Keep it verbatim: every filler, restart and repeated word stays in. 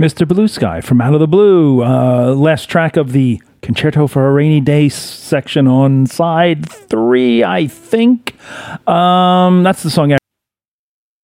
Mister Blue Sky from Out of the Blue. Uh, last track of the Concerto for a Rainy Day section on side three, I think. Um, that's the song